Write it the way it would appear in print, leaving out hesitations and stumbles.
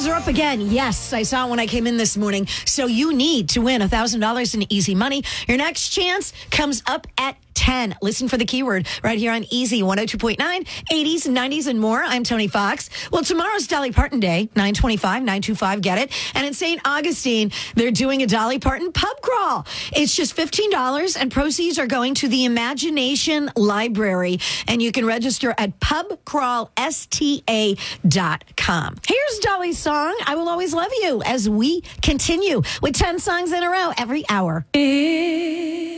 Prices are up again. Yes, I saw it when I came in this morning. So you need to win $1,000 in easy money. Your next chance comes up at 10. Listen for the keyword right here on Easy 102.9, 80s, 90s, and more. I'm Tony Fox. Well, tomorrow's Dolly Parton Day, 925, get it? And in St. Augustine, they're doing a Dolly Parton pub crawl. It's just $15, and proceeds are going to the Imagination Library. And you can register at pubcrawlsta.com. Here's Dolly's song, I Will Always Love You, as we continue with 10 songs in a row every hour.